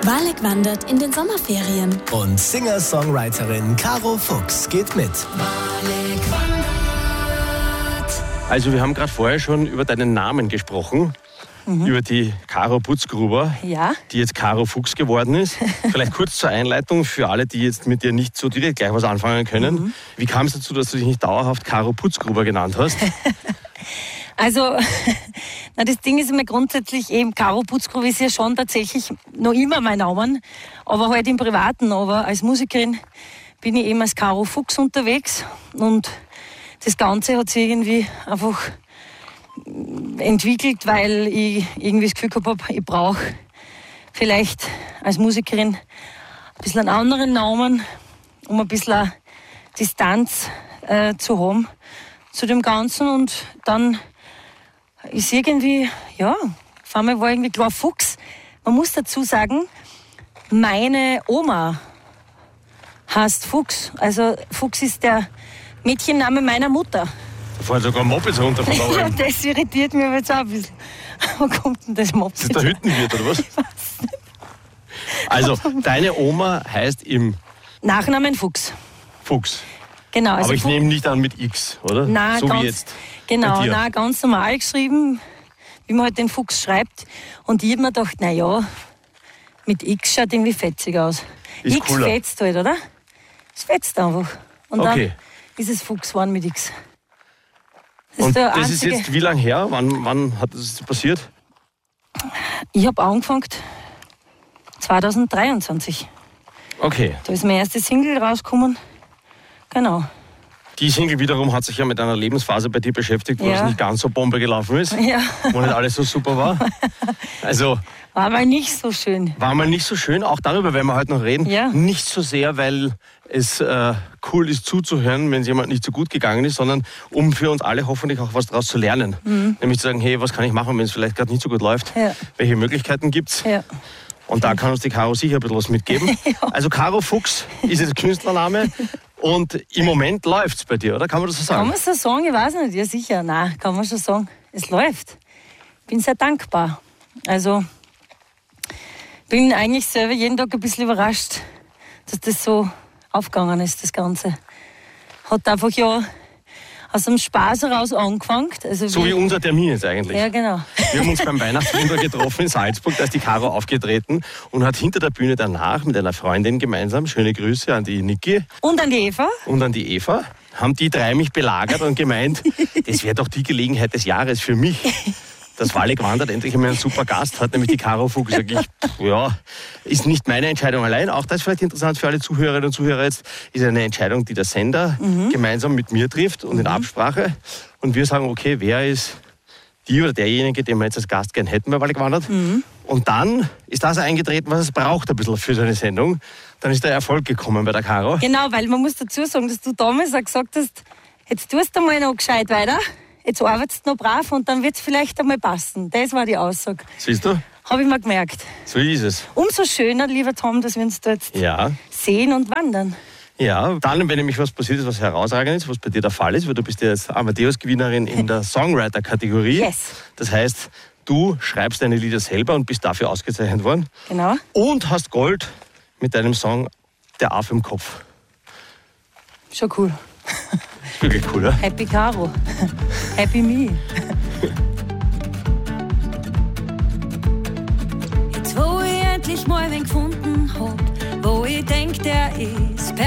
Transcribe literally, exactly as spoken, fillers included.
Walek wandert in den Sommerferien. Und Singer-Songwriterin Caro Fuchs geht mit. Walek wandert. Also wir haben gerade vorher schon über deinen Namen gesprochen. Mhm. Über die Caro Putzgruber, ja. die jetzt Caro Fuchs geworden ist. Vielleicht kurz zur Einleitung für alle, die jetzt mit dir nicht so direkt gleich was anfangen können. Mhm. Wie kam es dazu, dass du dich nicht dauerhaft Caro Putzgruber genannt hast? Also, na, das Ding ist immer grundsätzlich eben, Caro Putzgruber ist ja schon tatsächlich noch immer mein Name, aber halt im Privaten. Aber als Musikerin bin ich eben als Caro Fuchs unterwegs und das Ganze hat sich irgendwie einfach entwickelt, weil ich irgendwie das Gefühl gehabt habe, ich brauche vielleicht als Musikerin ein bisschen einen anderen Namen, um ein bisschen Distanz äh, zu haben zu dem Ganzen. Und dann ist irgendwie, ja, auf einmal war irgendwie klar Fuchs. Man muss dazu sagen, meine Oma heißt Fuchs. Also Fuchs ist der Mädchenname meiner Mutter. Da fahren sogar Mopeds runter von da Ja, oben. das irritiert mich jetzt auch ein bisschen. Wo kommt denn das Moped? Ist das der Hüttenwirt oder was? Also, deine Oma heißt im Nachnamen Fuchs. Fuchs. Genau. Also Aber ich Fuchs- nehme nicht an mit X, oder? Nein, so ganz, wie jetzt. Genau, bei dir. nein, ganz normal geschrieben, wie man halt den Fuchs schreibt. Und ich hab mir gedacht, na ja, mit X schaut irgendwie fetzig aus. Ist X cooler. fetzt halt, oder? Es fetzt einfach. Und Okay. dann ist es Fuchs geworden mit X. Das Und der das ist einzige- jetzt wie lange her? Wann, wann hat das passiert? Ich habe angefangen zwanzig dreiundzwanzig. Okay. Da ist mein erstes Single rausgekommen. Genau. Die Single wiederum hat sich ja mit einer Lebensphase bei dir beschäftigt, wo Ja. es nicht ganz so Bombe gelaufen ist, Ja, wo nicht alles so super war. Also war mal nicht so schön. war mal nicht so schön, auch darüber werden wir heute noch reden. Ja. Nicht so sehr, weil es äh, cool ist zuzuhören, wenn es jemand nicht so gut gegangen ist, sondern um für uns alle hoffentlich auch was daraus zu lernen. Mhm. Nämlich zu sagen, hey, was kann ich machen, wenn es vielleicht gerade nicht so gut läuft? Ja. Welche Möglichkeiten gibt es? Ja. Und da kann uns die Caro sicher ein bisschen was mitgeben. Ja. Also Caro Fuchs ist jetzt Künstlername und im Moment läuft es bei dir, oder? Kann man das so Kann sagen? man so sagen? Ich weiß nicht. Ja, sicher. Nein, kann man schon sagen. Es läuft. Bin sehr dankbar. Also, bin eigentlich selber jeden Tag ein bisschen überrascht, dass das so aufgegangen ist, das Ganze. Hat einfach ja aus einem Spaß heraus angefangen. Also So wie unser Termin jetzt eigentlich. Ja, genau. Wir haben uns beim Weihnachtswunder getroffen in Salzburg, da ist die Caro aufgetreten und hat hinter der Bühne danach mit einer Freundin gemeinsam, schöne Grüße an die Niki Und an die Eva. und an die Eva, haben die drei mich belagert und gemeint, das wäre doch die Gelegenheit des Jahres für mich. Das Walek wandert endlich einmal einen super Gast hat, nämlich die Caro Fuchs. Sag ich, pff, ja, ist nicht meine Entscheidung allein. Auch das ist vielleicht interessant für alle Zuhörerinnen und Zuhörer jetzt. Ist eine Entscheidung, die der Sender Mhm. gemeinsam mit mir trifft und in Absprache. Und wir sagen, okay, wer ist die oder derjenige, den wir jetzt als Gast gern hätten bei Walek wandert? Mhm. Und dann ist das eingetreten, was es braucht ein bisschen für so eine Sendung. Dann ist der Erfolg gekommen bei der Caro. Genau, weil man muss dazu sagen, dass du damals auch gesagt hast, jetzt tust du mal noch gescheit weiter, jetzt arbeitest du noch brav und dann wird es vielleicht einmal passen. Das war die Aussage. Siehst du? Habe ich mir gemerkt. So ist es. Umso schöner, lieber Tom, dass wir uns da jetzt Ja. sehen und wandern. Ja, dann, wenn nämlich was passiert ist, was herausragend ist, was bei dir der Fall ist, weil du bist ja jetzt Amadeus-Gewinnerin in der Songwriter-Kategorie. Yes. Das heißt, du schreibst deine Lieder selber und bist dafür ausgezeichnet worden. Genau. Und hast Gold mit deinem Song Der Affe im Kopf. Schon cool. Wirklich cool, oder? Happy Caro. Happy me. Jetzt wo ich endlich mal wen gefunden hab, wo ich denk, der ist